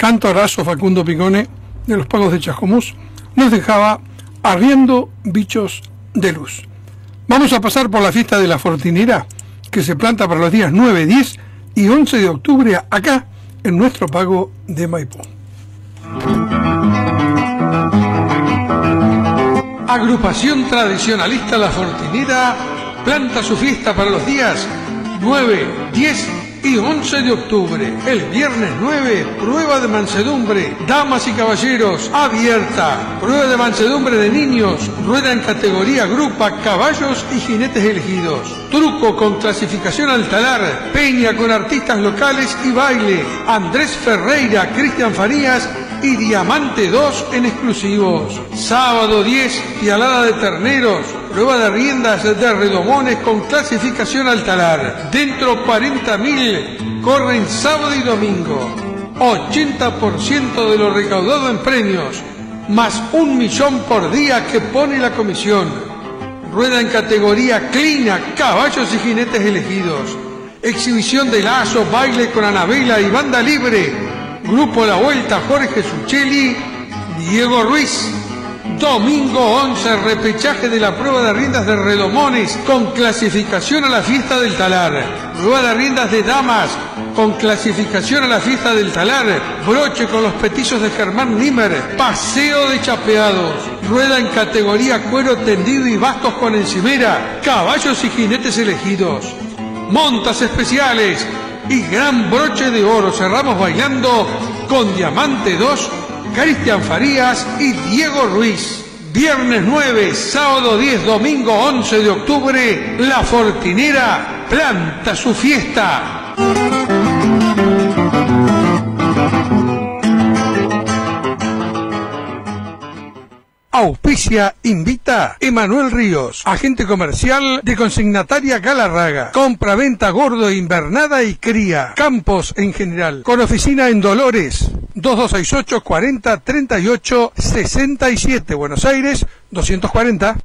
cantorazo Facundo Picone, de los Pagos de Chascomús, nos dejaba Arriendo bichos de luz. Vamos a pasar por la fiesta de la Fortinera, que se planta para los días 9, 10 y 11 de octubre acá, en nuestro Pago de Maipú. Agrupación Tradicionalista La Fortinera planta su fiesta para los días 9, 10 y 11 de octubre. El viernes 9, prueba de mansedumbre, damas y caballeros, abierta. Prueba de mansedumbre de niños, rueda en categoría grupa, caballos y jinetes elegidos. Truco con clasificación al talar, peña con artistas locales y baile. Andrés Ferreira, Cristian Farías y Diamante 2 en exclusivos. Sábado 10, pialada de terneros, prueba de riendas de redomones con clasificación al talar. Dentro 40.000 corren sábado y domingo. 80% de lo recaudado en premios, más 1 millón por día que pone la comisión. Rueda en categoría clina, caballos y jinetes elegidos. Exhibición de lazo, baile con Anabela y banda libre. Grupo La Vuelta, Jorge Suchelli, Diego Ruiz. Domingo 11, repechaje de la prueba de riendas de redomones con clasificación a la fiesta del talar. Prueba de riendas de damas con clasificación a la fiesta del talar. Broche con los petizos de Germán Nimmer. Paseo de chapeados. Rueda en categoría cuero tendido y bastos con encimera. Caballos y jinetes elegidos. Montas especiales y gran broche de oro. Cerramos bailando con Diamante 2, Cristian Farías y Diego Ruiz. Viernes 9, sábado 10, domingo 11 de octubre, La Fortinera planta su fiesta. Auspicia, invita Emanuel Ríos, agente comercial de Consignataria Galarraga. Compra, venta, gordo, invernada y cría. Campos en general. Con oficina en Dolores. 2268 40 38 67. Buenos Aires, 240.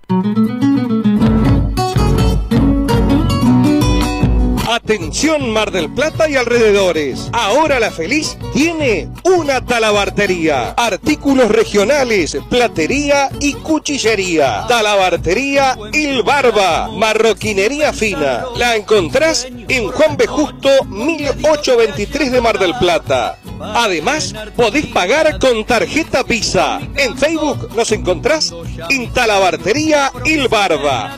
Atención Mar del Plata y alrededores. Ahora La Feliz tiene una talabartería. Artículos regionales, platería y cuchillería. Talabartería Il Barba. Marroquinería fina. La encontrás en Juan B. Justo 1823 de Mar del Plata. Además, podés pagar con tarjeta Visa. En Facebook nos encontrás en Talabartería Il Barba.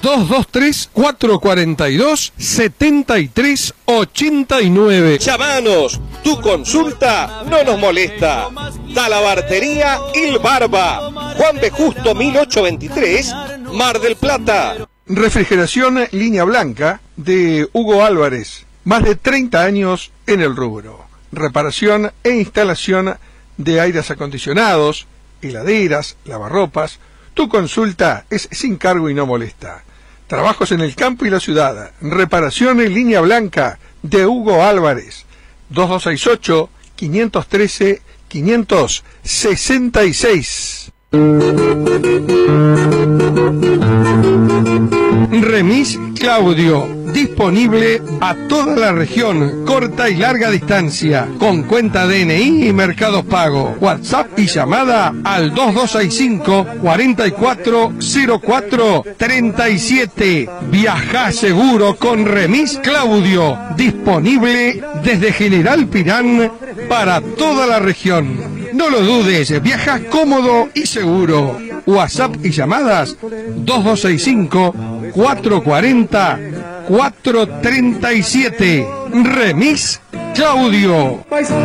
223-442-7389. Llamanos, tu consulta no nos molesta. Talabartería Il Barba, Juan B. Justo 1823, Mar del Plata. Refrigeración Línea Blanca de Hugo Álvarez. Más de 30 años en el rubro. Reparación e instalación de aires acondicionados, heladeras, lavarropas. Tu consulta es sin cargo y no molesta. Trabajos en el campo y la ciudad. Reparación en Línea Blanca de Hugo Álvarez. 2268-513-566. Remis Claudio, disponible a toda la región, corta y larga distancia, con cuenta DNI y Mercado Pago, WhatsApp y llamada al 2265 4404 37. Viaja seguro con Remis Claudio, disponible desde General Pirán para toda la región. No lo dudes, viaja cómodo y seguro. WhatsApp y llamadas 2265 440 437. Remis Claudio.